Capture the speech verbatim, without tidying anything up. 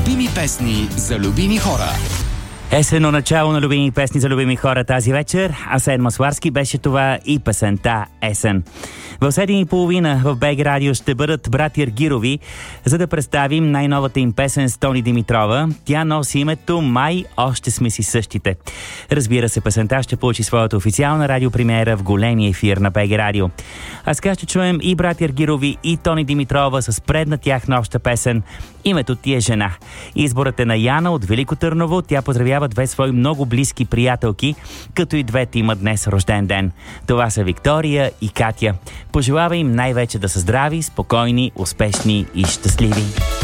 Любими песни за любими хора. Есенно начало на любими песни за любими хора тази вечер. Асен Масларски беше това и песента Есен. В седем и половина в БГ Радио ще бъдат братя Аргирови, за да представим най-новата им песен с Тони Димитрова. Тя носи името "Май още сме си същите". Разбира се, песента ще получи своята официална радиопремиера в големия ефир на БГ Радио. А сега ще чуем и братя Аргирови, и Тони Димитрова с предна тяхна обща песен "Името ти е жена". Изборът е на Яна от Велико Търново. Тя поздравява две свои много близки приятелки, като и двете имат днес рожден ден. Това са Виктория и Катя. Пожелава им най-вече да са здрави, спокойни, успешни и щастливи.